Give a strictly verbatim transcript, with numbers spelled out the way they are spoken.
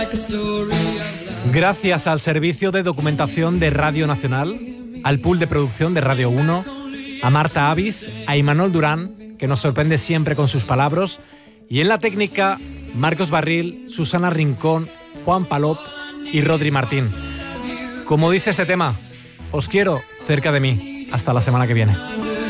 Gracias al servicio de documentación de Radio Nacional, al pool de producción de Radio uno, a Marta Avis, a Imanol Durán, que nos sorprende siempre con sus palabras, y en la técnica, Marcos Barril, Susana Rincón, Juan Palop y Rodri Martín. Como dice este tema, os quiero cerca de mí. Hasta la semana que viene.